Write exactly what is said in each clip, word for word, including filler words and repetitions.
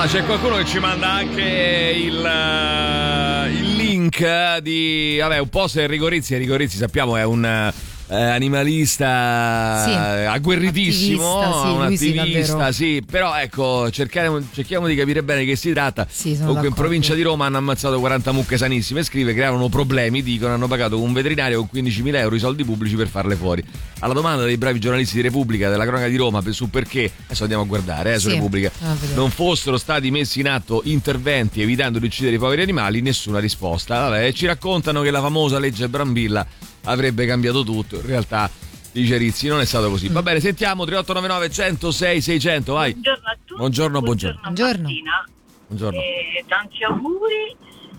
Ma c'è qualcuno che ci manda anche il, uh, il link di, vabbè, un po' se Enrico Rizzi, Enrico Rizzi sappiamo è un eh, animalista sì, agguerritissimo, attivista, sì, un lui attivista, sì, sì, però ecco, cerchiamo, cerchiamo di capire bene di che si tratta. Sì, comunque in provincia di Roma hanno ammazzato quaranta mucche sanissime, scrive, creavano problemi, dicono, hanno pagato un veterinario con quindicimila euro i soldi pubblici per farle fuori. Alla domanda dei bravi giornalisti di Repubblica, della cronaca di Roma, su perché, adesso andiamo a guardare eh, su sì, Repubblica, non fossero stati messi in atto interventi evitando di uccidere i poveri animali, nessuna risposta. Vabbè, ci raccontano che la famosa legge Brambilla avrebbe cambiato tutto, in realtà dice Rizzi non è stato così. Va bene, sentiamo tre otto nove nove uno zero sei sei zero zero, vai. Buongiorno a tutti. Buongiorno, buongiorno. Buongiorno. Buongiorno. Eh, tanti auguri.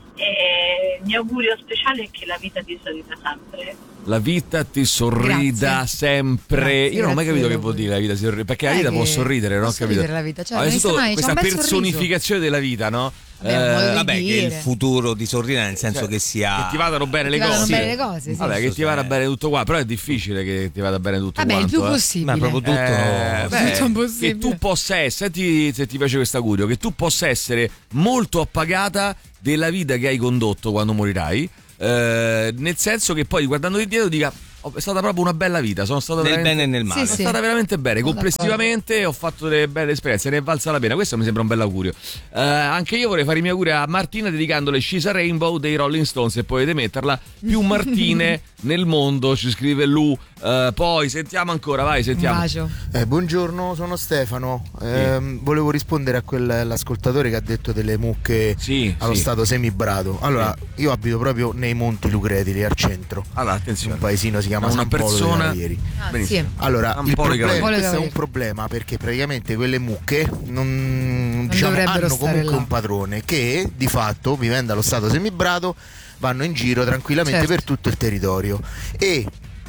Eh, il mio augurio speciale è che la vita ti sorrida sempre. La vita ti sorrida Grazie. sempre. Grazie, Io non ho mai capito che voi. vuol dire la vita si sorride, perché la Eh, vita che può sorridere, no? può Ho capito. sorridere la vita, cioè, Ma è non tutto sai mai, c'è questa un bel personificazione della vita, no? Vabbè, un modo di Vabbè, dire. che il futuro di sorridere, nel senso Cioè, che sia che ti vadano bene Che le ti vadano cose. bene le cose, sì. Vabbè, che ti vada bene tutto qua, però è difficile che ti vada bene tutto Vabbè, il quanto. più eh. possibile. Ma proprio tutto, Eh, beh, tutto impossibile. che tu possa essere, senti se ti piace questo augurio, che tu possa essere molto appagata della vita che hai condotto quando morirai, eh, nel senso che poi guardando indietro dica oh, è stata proprio una bella vita, sono stato nel veramente, bene e nel male. Sì, è sì. stata veramente bene, Sono complessivamente ho fatto delle belle esperienze, ne è valsa la pena. Questo mi sembra un bel augurio. Eh, anche io vorrei fare i miei auguri a Martina dedicandole She's a Rainbow dei Rolling Stones, se potete metterla. Più Martine nel mondo, ci scrive Lu. Eh, poi sentiamo ancora, vai, Un sentiamo. bacio. Eh, buongiorno, sono Stefano. Eh, volevo rispondere a quell'ascoltatore che ha detto delle mucche Sì, allo sì. stato semibrado. Allora, io abito proprio nei Monti Lucretili, al centro. Allora, attenzione. Un paesino si chiama Una San Polo dei persona- Cavalieri. Ah, Benissimo. sì. Allora, Un il po' di problema, Cavalieri. questo è un problema perché praticamente quelle mucche non, diciamo, dovrebbero hanno stare comunque là. un padrone che di fatto, vivendo allo stato semibrado, vanno in giro tranquillamente Certo. per tutto il territorio. E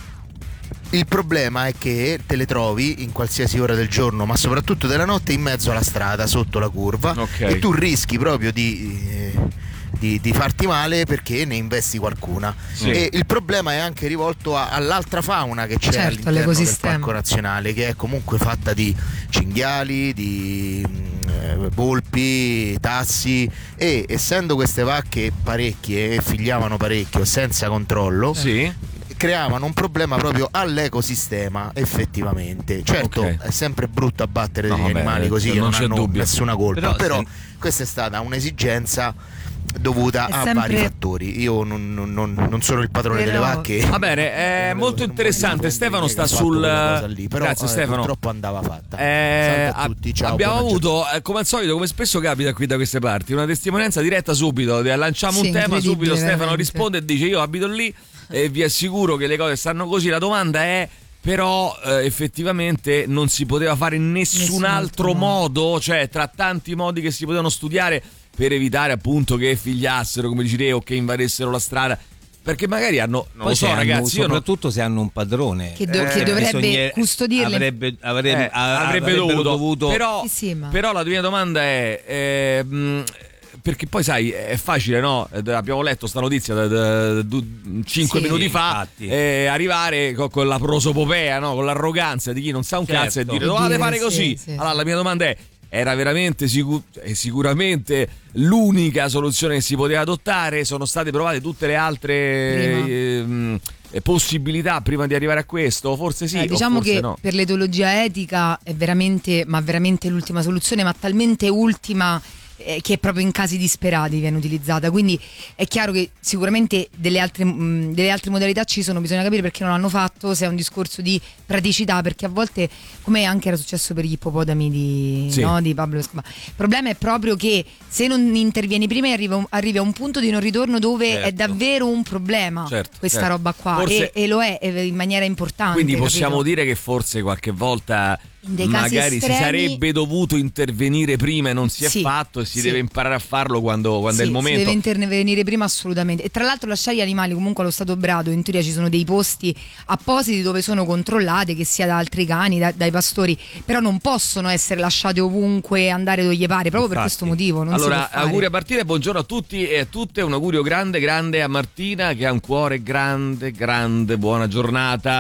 il problema è che te le trovi in qualsiasi ora del giorno, ma soprattutto della notte, in mezzo alla strada, sotto la curva, Ok. e tu rischi proprio di, eh, di, di farti male perché ne investi qualcuna. Sì. E il problema è anche rivolto a- all'altra fauna che c'è Certo, all'interno del all'ecosistema. parco nazionale, che è comunque fatta di cinghiali, di mh, eh, volpi, tassi, e essendo queste vacche parecchie e figliavano parecchio senza controllo, Sì. creavano un problema proprio all'ecosistema, effettivamente. Certo, Ok. è sempre brutto abbattere No, degli vabbè, animali così non che non c'è hanno dubbio. nessuna colpa, Però però, se- questa è stata un'esigenza dovuta È a sempre- vari fattori. Io non, non- non- non sono il padrone Però- delle vacche. Va bene, è molto interessante. Stefano sta sul. Lì, però, Grazie eh, Stefano. purtroppo andava fatta. Eh, Salve a tutti, ciao, abbiamo buona avuto, eh, come al solito, come spesso capita qui da queste parti, una testimonianza diretta subito. Lanciamo Sì, un tema, incredibile, subito Stefano veramente. risponde e dice: io abito lì e vi assicuro che le cose stanno così. La domanda è: però eh, effettivamente non si poteva fare in nessun, Nessun altro, altro modo, cioè tra tanti modi che si potevano studiare per evitare appunto che figliassero, come dici te, o che invadessero la strada. Perché magari hanno, non Poi lo so se hanno- ragazzi, io non, soprattutto se hanno un padrone Che do- che perché dovrebbe bisogna- custodirle. avrebbe, avrebbe, Eh, a- avrebbe avrebbero dovuto, Però, Sì, sì, ma- però la mia domanda è eh, mh, perché poi sai è facile, no? Eh, abbiamo letto sta notizia da, da- da- cinque Sì. minuti fa, Infatti. eh, arrivare con, con la prosopopea, no? Con l'arroganza di chi non sa un Certo. cazzo e dire E dovete dire, fare sì, così. sì, Allora sì. la mia domanda è: era veramente sicu- è sicuramente l'unica soluzione che si poteva adottare? Sono state provate tutte le altre Prima. ehm, eh, possibilità prima di arrivare a questo? Forse sì, Eh, o diciamo forse che no. per l'etologia etica è veramente, ma veramente l'ultima soluzione, ma talmente ultima eh, che proprio in casi disperati viene utilizzata. Quindi è chiaro che sicuramente delle altre, mh, delle altre modalità ci sono, bisogna capire perché non l'hanno fatto, se è un discorso di praticità, perché a volte, come anche era successo per gli ippopotami di, Sì. no, di Pablo Escobar, il problema è proprio che se non intervieni prima arriva, un- arrivi a un punto di non ritorno dove è Certo. davvero un problema Certo, questa certo. roba qua. Forse- e, e lo è e in maniera importante. Quindi possiamo capito? dire che forse qualche volta In dei casi magari si estremi- sarebbe dovuto intervenire prima e non si è Sì, fatto, e si sì. deve imparare a farlo quando, quando è Sì, il momento. si deve intervenire prima, assolutamente. E tra l'altro lasciare gli animali comunque allo stato brado, in teoria ci sono dei posti appositi dove sono controllate, che sia da altri cani, da- dai pastori, però non possono essere lasciate ovunque, andare dove gli pare, proprio per Infatti. questo motivo. Non Allora, si può fare. auguri a Martina e buongiorno a tutti e a tutte. Un augurio grande, grande a Martina che ha un cuore grande, grande. Buona giornata.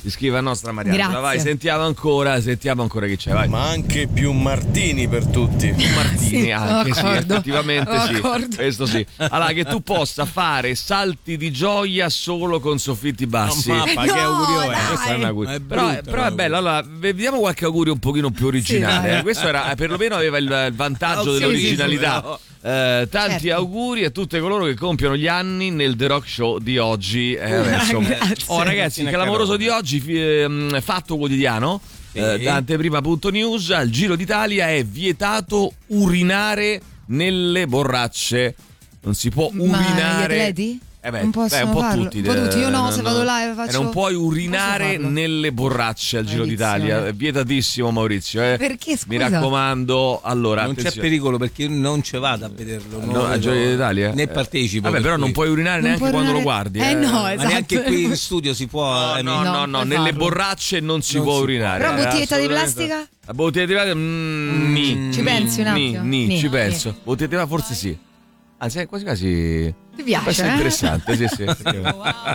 Ti scrive la nostra Mariangela. Grazie. Vai, sentiamo ancora, sentiamo ancora chi c'è. Vai. Ma anche più Martini per tutti. Martini Sì, anche, sì, d'accordo. effettivamente sì. D'accordo. Questo sì. Allora, che tu possa fare salti di gioia solo con soffitti bassi. No, ma che no, augurio è? dai. Questo è un augurio. È Però, brutto, però è bello. Allora, vediamo qualche augurio un pochino più originale. Sì, dai. eh. Questo era, perlomeno aveva il, il vantaggio Oh, sì, dell'originalità. sì, sì, Eh, tanti Certo. auguri a tutte coloro che compiono gli anni nel The Rock Show di oggi. Eh, adesso. Grazie. Oh, ragazzi, il clamoroso di oggi, fi- ehm, Fatto Quotidiano. Sì. Eh, da anteprima.news al Giro d'Italia è vietato urinare nelle borracce. Non si può Ma urinare. gli atleti? Eh beh, Non beh, possono un po' farlo. tutti. Un po' tutti. Io no, eh, se vado là e faccio- e non puoi non urinare posso farlo. nelle borracce al Giro Maledizione. d'Italia. È vietatissimo, Maurizio. Eh. Perché, Mi scusa? raccomando. Allora, Non c'è attenzione. pericolo perché io non ci vado a vederlo. non No, lo al Giro vedo, d'Italia? Né Eh, partecipo. Vabbè, per però cui- non puoi urinare Non neanche puoi quando lo urinare- guardi. Eh, no, Ma esatto. neanche qui in studio si può. No, eh, no, No, no, no, puoi nelle farlo. borracce non si Non può si urinare. Però eh, bottiglietta di assolutamente. plastica? La bottiglia di plastica? Mm, ni, Ci pensi un ni, attimo? ni, Ni, ci ni. penso. Bottiglia di plastica forse sì. Anzi, quasi quasi. Ti piace, Può essere eh? interessante, sì, sì.